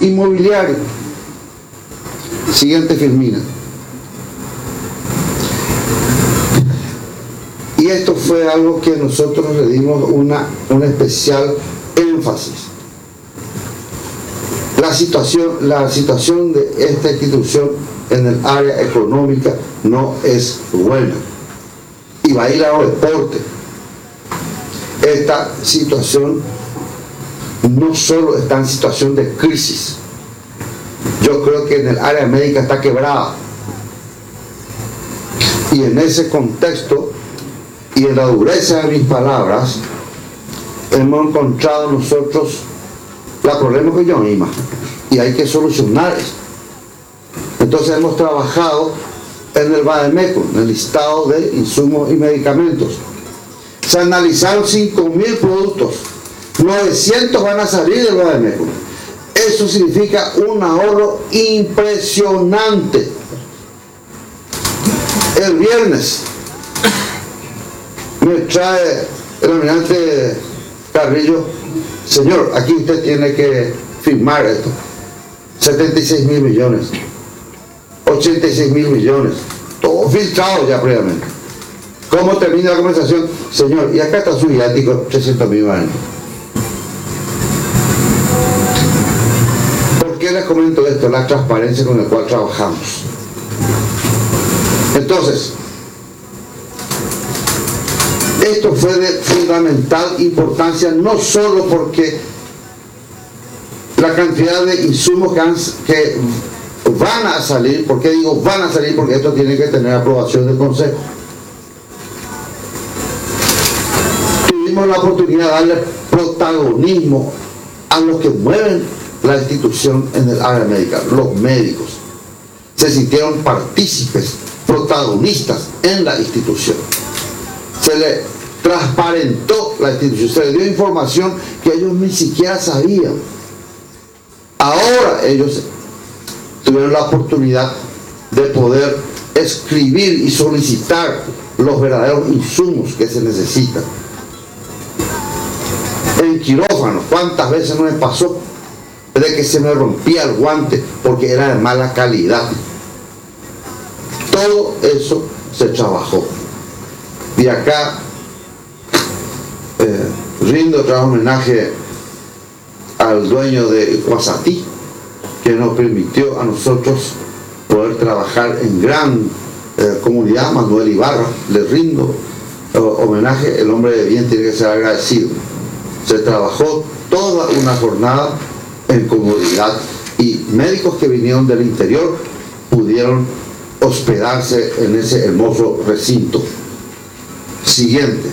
inmobiliario. Siguiente filmina. Y esto fue algo que nosotros le dimos un especial énfasis. La situación de esta institución en el área económica no es buena. Y va a ir a los deportes. Esta situación no solo está en situación de crisis. Yo creo que en el área médica está quebrada. Y en ese contexto, y en la dureza de mis palabras, hemos encontrado nosotros la problema que yo misma. Y hay que solucionar esto. Entonces hemos trabajado en el Bademeco, en el listado de insumos y medicamentos. Se analizaron 5.000 productos, 900 van a salir del Bademeco. Eso significa un ahorro impresionante. El viernes me trae el almirante Carrillo: señor, aquí usted tiene que firmar esto. 76.000 millones, 86.000 millones, todo filtrado ya previamente. ¿Cómo termina la conversación? Señor, y acá está su viático, 300.000 millones. ¿Por qué les comento esto? La transparencia con la cual trabajamos. Entonces, esto fue de fundamental importancia, no solo porque la cantidad de insumos que van a salir. ¿Por qué digo van a salir? Porque esto tiene que tener aprobación del Consejo. Tuvimos la oportunidad de darle protagonismo a los que mueven la institución en el área médica. Los médicos se sintieron partícipes, protagonistas en la institución. Se le transparentó la institución, se le dio información que ellos ni siquiera sabían. Ahora ellos tuvieron la oportunidad de poder escribir y solicitar los verdaderos insumos que se necesitan. En quirófano, ¿cuántas veces no me pasó de que se me rompía el guante porque era de mala calidad? Todo eso se trabajó. Y acá rindo otra homenaje al dueño de Guasatí, que nos permitió a nosotros poder trabajar en gran comunidad. Manuel Ibarra, le rindo homenaje. El hombre de bien tiene que ser agradecido. Se trabajó toda una jornada en comodidad y médicos que vinieron del interior pudieron hospedarse en ese hermoso recinto. Siguiente.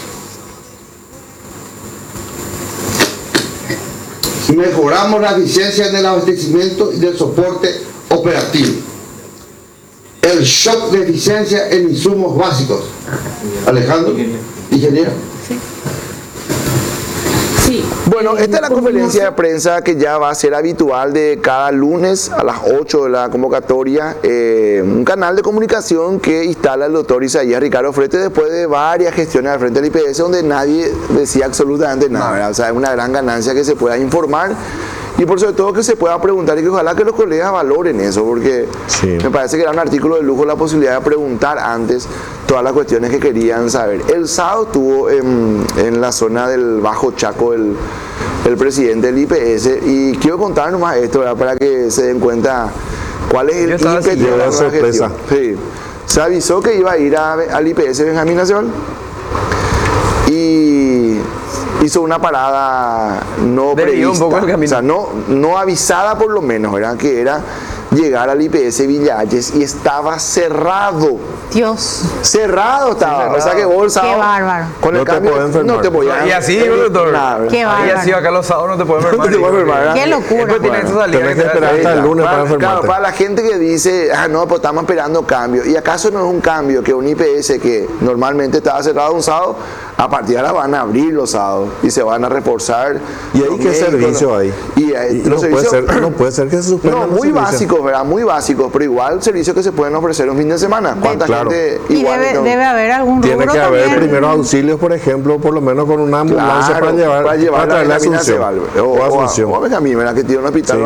Mejoramos la eficiencia del abastecimiento y del soporte operativo. El shock de eficiencia en insumos básicos. Alejandro, ingeniero. Sí. Bueno, esta es la conferencia de prensa que ya va a ser habitual de cada lunes a las 8 de la convocatoria. Un canal de comunicación que instala el doctor Isaías Ricardo Frete después de varias gestiones al frente del IPS donde nadie decía absolutamente nada, ¿verdad? O sea, es una gran ganancia que se pueda informar y por sobre todo que se pueda preguntar y que ojalá que los colegas valoren eso, porque sí, me parece que era un artículo de lujo la posibilidad de preguntar antes todas las cuestiones que querían saber. El sábado estuvo en la zona del Bajo Chaco el presidente del IPS y quiero contar nomás esto, ¿verdad? Para que se den cuenta cuál es el ímpetu de la sorpresa. Sí. Se avisó que iba a ir al IPS Benjamín Nacional y hizo una parada no prevista, un poco el camino. O sea, no avisada por lo menos, ¿verdad? Que era llegar al IPS Villa Hayes y estaba cerrado. Dios. Cerrado estaba. Sí, o sea que vos el sábado, qué bárbaro. Con el cambio no te podías. Y así, doctor. Qué bárbaro. Y así acá los sábados no te pueden enfermar. No te puedes enfermar. Qué locura. Tenés que esperar hasta el lunes para enfermarte. Claro, para la gente que dice, no, pues estamos esperando cambio. ¿Y acaso no es un cambio que un IPS que normalmente estaba cerrado un sábado, a partir de ahora van a abrir los sábados y se van a reforzar? ¿Y ahí qué servicio hay? Y no, puede ser que se suspendan. No, muy básicos, ¿verdad? Muy básicos, pero igual servicios que se pueden ofrecer un fin de semana. ¿Cuánta gente igual? Y debe haber algún rubro. Tiene que haber también. primeros auxilios, por ejemplo, por lo menos con una ambulancia, Claro, para llevar a la Asunción. o a Asunción. O a Benjamín, ¿verdad? Que tiene un hospital. Sí.